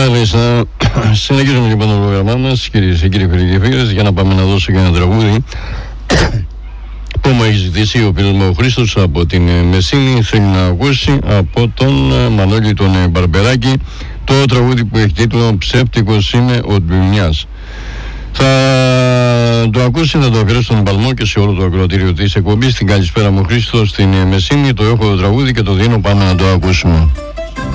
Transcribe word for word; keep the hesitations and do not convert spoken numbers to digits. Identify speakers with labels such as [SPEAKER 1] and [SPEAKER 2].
[SPEAKER 1] Μάλιστα, συνεχίζουμε λοιπόν το πρόγραμμά μας, κυρίες και κύριοι φίλοι και φίλες, για να πάμε να δώσω και ένα τραγούδι που μου έχει ζητήσει ο φίλος μου ο Χρήστος από την Μεσίνη. Θέλει να ακούσει από τον Μανώλη τον Μπαρμπεράκη το τραγούδι που έχει τίτλο «Ψεύτικος είναι ο Ντουνιάς». Θα το ακούσει, θα το αφιερώσω στον Παλμό και σε όλο το ακροατήριο της εκπομπής. Την καλησπέρα μου Χρήστο στην Μεσίνη, το έχω το τραγούδι και το δίνω, πάμε να το ακούσουμε.